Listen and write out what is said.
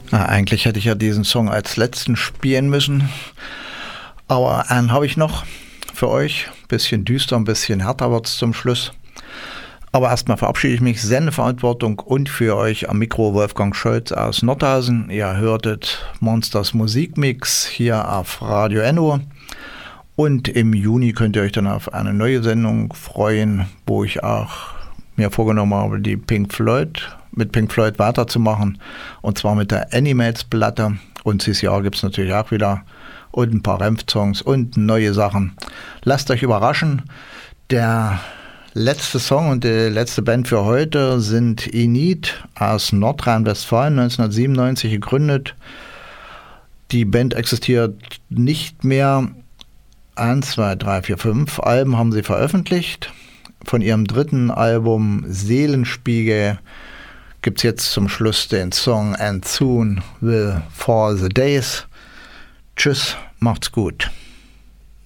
Na, eigentlich hätte ich ja diesen Song als letzten spielen müssen, aber einen habe ich noch für euch. Bisschen düster, ein bisschen härter wird es zum Schluss. Aber erstmal verabschiede ich mich, Sendeverantwortung und für euch am Mikro Wolfgang Scholz aus Nordhausen. Ihr hörtet Monsters Musikmix hier auf Radio Enno. Und im Juni könnt ihr euch dann auf eine neue Sendung freuen, wo ich auch mir vorgenommen habe, mit Pink Floyd weiterzumachen. Und zwar mit der Animates-Platte. Und dieses Jahr gibt es natürlich auch wieder und ein paar Renf-Songs und neue Sachen. Lasst euch überraschen. Der letzte Song und die letzte Band für heute sind Enid aus Nordrhein-Westfalen, 1997 gegründet. Die Band existiert nicht mehr. 1, 2, 3, 4, 5 Alben haben sie veröffentlicht. Von ihrem dritten Album Seelenspiegel gibt es jetzt zum Schluss den Song And Soon Will Fall the Days. Tschüss, macht's gut.